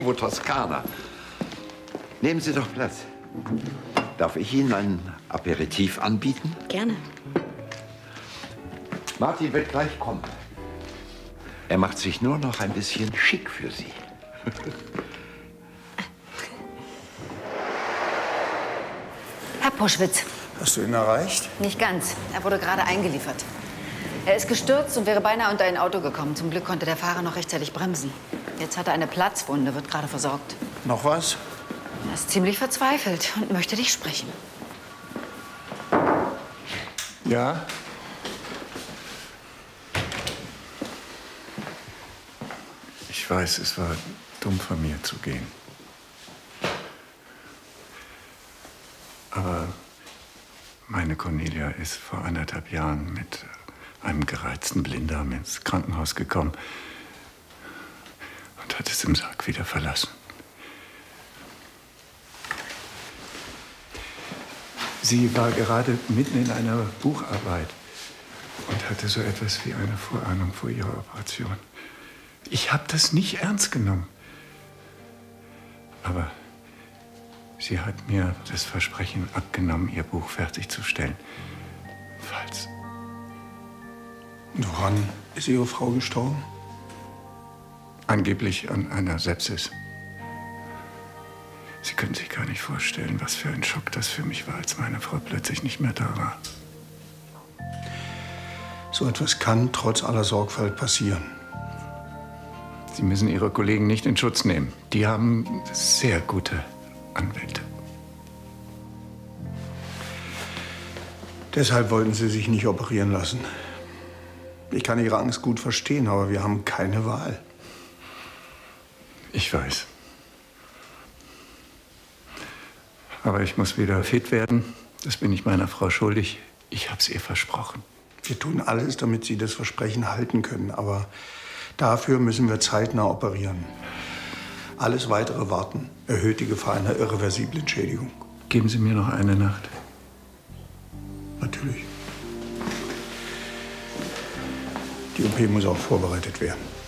Wo Toskana. Nehmen Sie doch Platz. Darf ich Ihnen ein Aperitif anbieten? Gerne. Martin wird gleich kommen. Er macht sich nur noch ein bisschen schick für Sie. Herr Puschwitz. Hast du ihn erreicht? Nicht ganz. Er wurde gerade eingeliefert. Er ist gestürzt und wäre beinahe unter ein Auto gekommen. Zum Glück konnte der Fahrer noch rechtzeitig bremsen. Jetzt hat er eine Platzwunde, wird gerade versorgt. Noch was? Er ist ziemlich verzweifelt und möchte dich sprechen. Ja? Ich weiß, es war dumm von mir zu gehen. Aber meine Cornelia ist vor 1,5 Jahren mit einem gereizten Blinddarm ins Krankenhaus gekommen und hat es im Sarg wieder verlassen. Sie war gerade mitten in einer Bucharbeit und hatte so etwas wie eine Vorahnung vor ihrer Operation. Ich habe das nicht ernst genommen. Aber sie hat mir das Versprechen abgenommen, ihr Buch fertigzustellen. Falls. Und woran ist Ihre Frau gestorben? Angeblich an einer Sepsis. Sie können sich gar nicht vorstellen, was für ein Schock das für mich war, als meine Frau plötzlich nicht mehr da war. So etwas kann trotz aller Sorgfalt passieren. Sie müssen Ihre Kollegen nicht in Schutz nehmen. Die haben sehr gute Anwälte. Deshalb wollten Sie sich nicht operieren lassen. Ich kann Ihre Angst gut verstehen, aber wir haben keine Wahl. Ich weiß. Aber ich muss wieder fit werden. Das bin ich meiner Frau schuldig. Ich habe es ihr versprochen. Wir tun alles, damit Sie das Versprechen halten können. Aber dafür müssen wir zeitnah operieren. Alles Weitere warten erhöht die Gefahr einer irreversiblen Schädigung. Geben Sie mir noch eine Nacht. Natürlich. Die OP muss auch vorbereitet werden.